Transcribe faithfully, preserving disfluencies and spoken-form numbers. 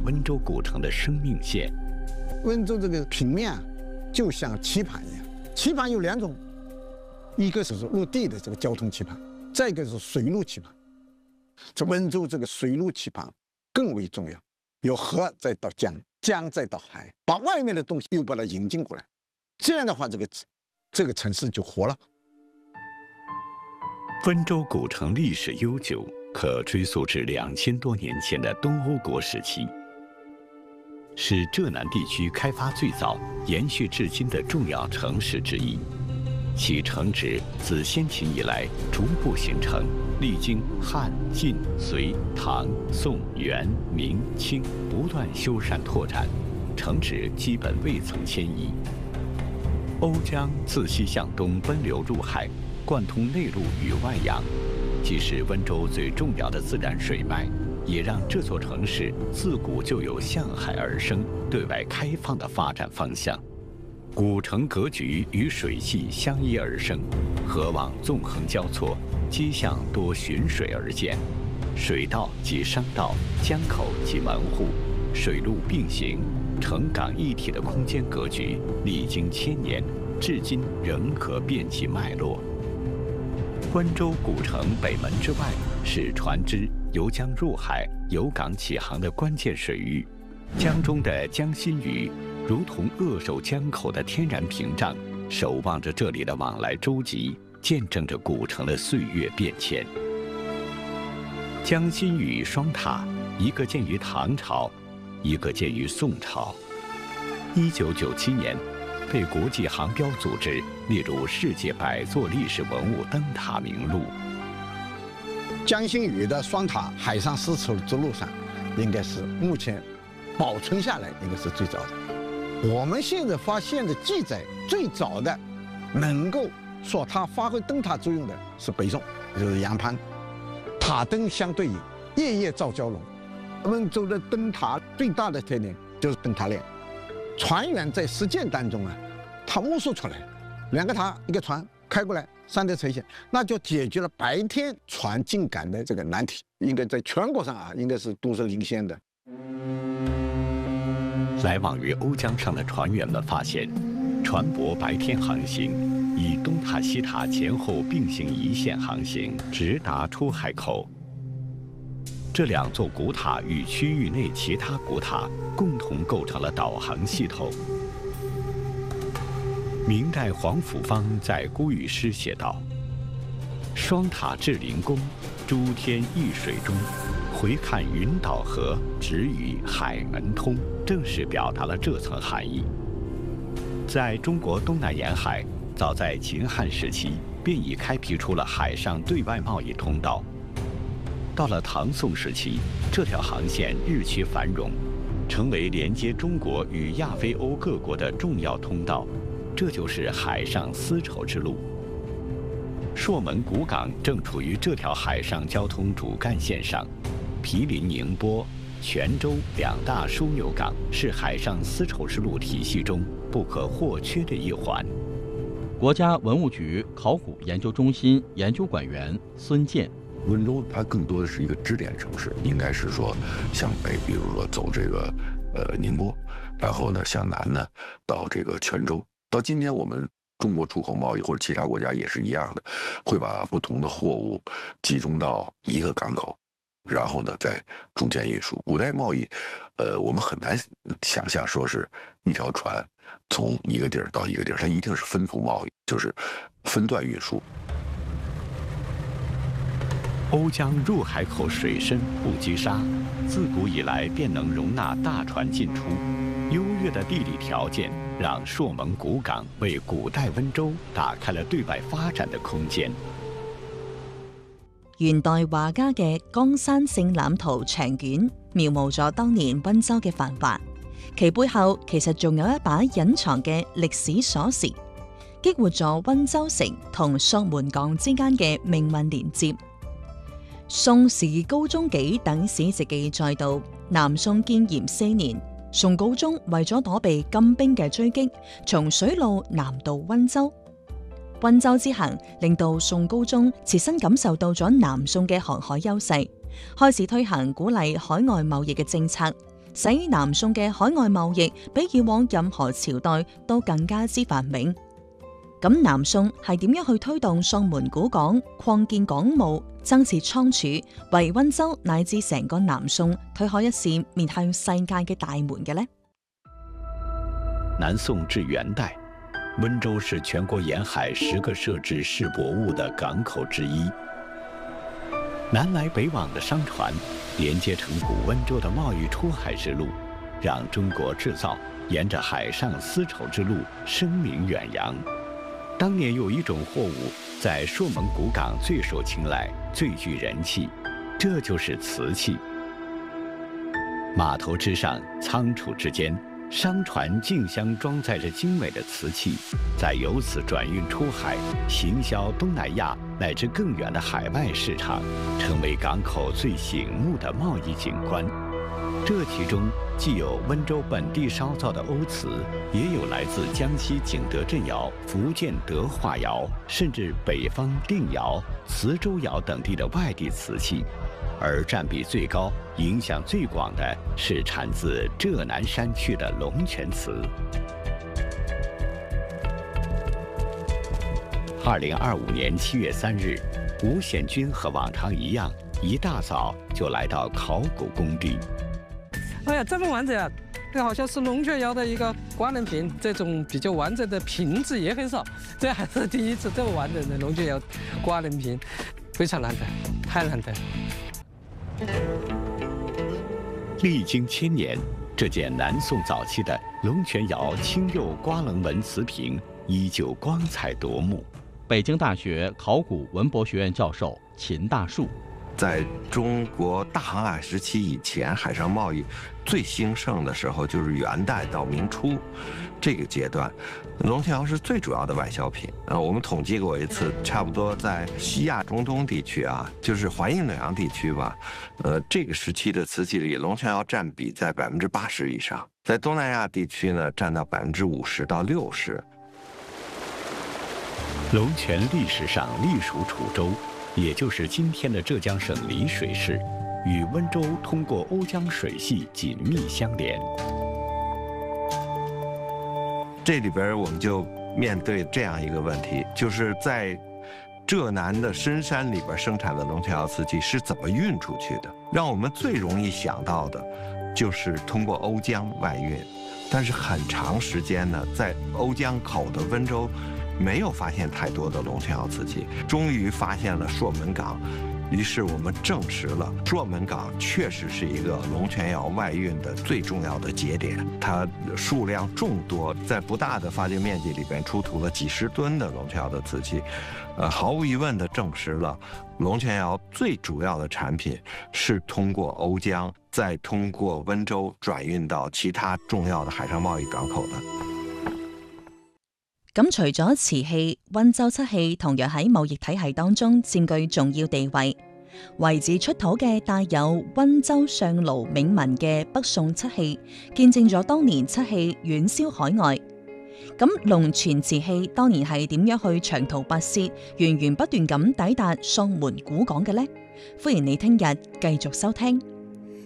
温州古城的生命线。 温州这个平面啊，就像棋盘一样，棋盘有两种，一个是陆地的这个交通棋盘，再一个是水陆棋盘。这温州这个水陆棋盘更为重要，由河再到江，江再到海，把外面的东西又把它引进过来，这样的话，这个这个城市就活了。 温州古城历史悠久，可追溯至两千多年前的东欧国时期，是浙南地区开发最早、延续至今的重要城市之一。其城址自先秦以来逐步形成，历经汉、晋、隋、唐、宋、元、明、清不断修缮拓展，城址基本未曾迁移。瓯江自西向东奔流入海，贯通内陆与外洋，既是温州最重要的自然水脉，也让这座城市自古就有向海而生、对外开放的发展方向。古城格局与水系相依而生，河网纵横交错，街巷多循水而建，水道及商道、江口及门户、水陆并行、城港一体的空间格局，历经千年，至今仍可辨其脉络。温州古城北门之外是船只由江入海、由港起航的关键水域，江中的江心屿如同扼守江口的天然屏障，守望着这里的往来舟楫，见证着古城的岁月变迁。江心屿双塔，一个建于唐朝，一个建于宋朝。一九九七年，被国际航标组织列入世界百座历史文物灯塔名录。 江心屿的双塔海上丝绸之路上，应该是目前保存下来，应该是最早的。我们现在发现的记载，最早的能够说它发挥灯塔作用的是北宋，就是杨攀。塔灯相对应，夜夜照蛟龙。温州的灯塔最大的特点就是灯塔链。船员在实践当中啊，他摸索出来，两个塔一个船开过来，三条垂线，那就解决了白天船进港的这个难题，应该在全国上啊，应该是都是领先的。 来往于瓯江上的船员们发现，船舶白天航行，以东塔西塔前后并行一线航行，直达出海口。这两座古塔与区域内其他古塔共同构成了导航系统。明代黄甫芳在《孤屿诗》写道：“双塔至灵宫，诸天一水中。回看云岛河，直与海门通。”正是表达了这层含义。在中国东南沿海，早在秦汉时期便已开辟出了海上对外贸易通道。到了唐宋时期，这条航线日趋繁荣，成为连接中国与亚非欧各国的重要通道，这就是海上丝绸之路。朔门古港正处于这条海上交通主干线上，毗邻宁波、泉州两大枢纽港，是海上丝绸之路体系中不可或缺的一环。 国家文物局考古研究中心研究馆员孙健： 温州它更多的是一个支点城市，应该是说向北，比如说走这个呃宁波，然后呢向南呢到这个泉州。到今天我们中国出口贸易或者其他国家也是一样的，会把不同的货物集中到一个港口，然后呢，在中间运输。古代贸易，呃，我们很难想象说是一条船从一个地儿到一个地儿，它一定是分途贸易，就是分段运输。 瓯江入海口水深不积沙，自古以来便能容纳大船进出。优越的地理條件讓朔門古港為古代溫州打開了對外發展的空間。 元代畫家嘅《江山勝覽圖》長卷描摹咗當年溫州嘅繁華，其背後其實仲有一把隱藏嘅歷史鎖匙，激活咗溫州城同朔門港之間嘅命運連接。宋時高宗紀等史籍記載到，南宋建炎四年，宋高宗為咗躲避金兵嘅追擊，從水路南渡溫州。溫州之行令到宋高宗切身感受到咗南宋嘅航海優勢，開始推行鼓勵海外貿易嘅政策， 使南宋嘅海外貿易比以往任何朝代都更加之繁榮。咁南宋係點樣去推動宋門古港擴建港務、增設倉儲，為溫州乃至成個南宋推開一扇面向世界嘅大門嘅呢？ 南宋至元代，溫州是全國沿海十個設置市舶物的港口之一。南來北往的商船連接成古溫州的貿易出海之路，讓中國製造沿着海上絲綢之路聲名遠揚。當年有一種貨物在朔門古港最受青睞、最具人氣，這就是瓷器。碼頭之上、倉儲之間，商船競相裝載着精美的瓷器，再由此轉運出海，行銷東南亞乃至更遠的海外市場，成為港口最醒目的貿易景觀。這其中既有溫州本地燒造的歐瓷，也有來自江西景德鎮窯、福建德化窯，甚至北方定窯、磁州窯等地的外地瓷器。而佔比最高、影響最廣的是產自浙南山區的龍泉瓷。二零二五年七月三日，吳顯軍和往常一樣，一大早就來到考古工地。 哎呀，這麼完整啊！這好像是龍泉窯的一個刮稜瓶，這種比較完整的瓶子也很少，這還是第一次這麼完整的龍泉窯刮稜瓶，非常難得，太難得。 歷經千年，這件南宋早期的龍泉窯青釉刮稜紋瓷瓶依舊光彩奪目。 北京大學考古文博學院教授秦大樹。 在中國大航海時期以前，海上貿易最興盛的時候就是元代到明初這個階段，龍泉窯是最主要的外銷品。呃，我們統計過一次，差不多在西亞中東地區啊，就是淮陰兩洋地區吧，呃，這個時期的瓷器裏，龍泉窯佔比在百分之八十以上，在東南亞地區呢，佔到百分之五十到六十。 龍泉歷史上隸屬楚州，也就是今天的浙江省丽水市，與溫州通過甌江水系緊密相連。 這裡邊我們就面對這樣一個問題，就是在浙南的深山裡邊生產的龍泉窯瓷器是怎麼運出去的？讓我們最容易想到的，就是通過甌江外運，但是很長時間呢，在甌江口的溫州沒有發現太多的龍泉窯瓷器，終於發現了朔門港，於是我們證實了朔門港確實是一個龍泉窯外運的最重要的節點。它數量眾多，在不大的發掘面積裏邊出土了幾十噸的龍泉窯的瓷器，呃，毫無疑問的證實了龍泉窯最主要的產品是通過甌江，再通過溫州轉運到其他重要的海上貿易港口的。 咁除咗瓷器，溫州漆器同樣喺貿易體系當中佔據重要地位。遺址出土嘅帶有溫州上盧銘文嘅北宋漆器，見證咗當年漆器遠銷海外。咁龍泉瓷器當年係點樣去長途跋涉，源源不斷咁抵達宋門古港嘅呢？歡迎你聽日繼續收聽。